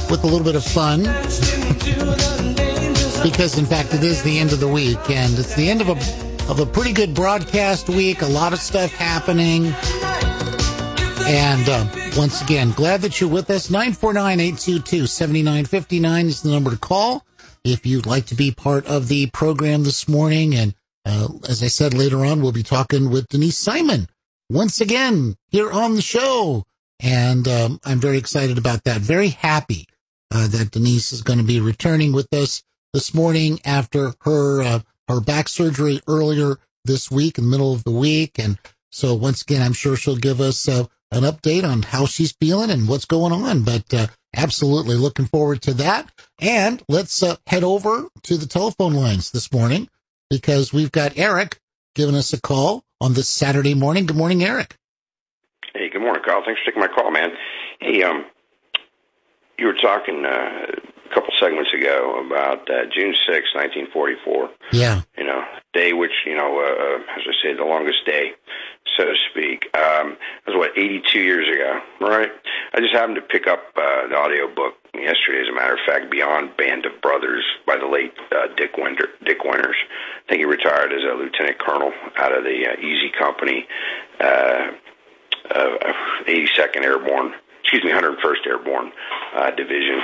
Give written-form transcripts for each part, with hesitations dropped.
with a little bit of fun. Because, in fact, it is the end of the week, and it's the end of a pretty good broadcast week, a lot of stuff happening. And once again, glad that you're with us. 949-822-7959 is the number to call if you'd like to be part of the program this morning. And as I said, later on, we'll be talking with Denise Simon once again here on the show. And I'm very excited about that. Very happy that Denise is going to be returning with us this morning after her back surgery earlier this week, in the middle of the week. And so once again, I'm sure she'll give us an update on how she's feeling and what's going on. But absolutely looking forward to that. And let's head over to the telephone lines this morning, because we've got Eric giving us a call on this Saturday morning. Good morning, Eric. Hey, good morning, Carl. Thanks for taking my call, man. Hey, you were talking a couple segments ago about June 6, 1944. Yeah. Day which, as I say, the longest day, so to speak. It was, 82 years ago, right? I just happened to pick up the audio book yesterday, as a matter of fact, Beyond Band of Brothers by the late Dick Winters. I think he retired as a lieutenant colonel out of the Easy Company, 82nd Airborne. 101st Airborne Division.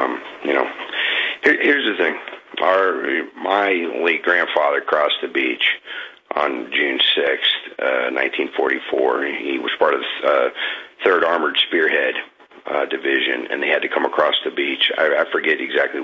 Here's the thing. My late grandfather crossed the beach on June 6th, 1944. He was part of the 3rd Armored Spearhead Division, and they had to come across the beach. I forget exactly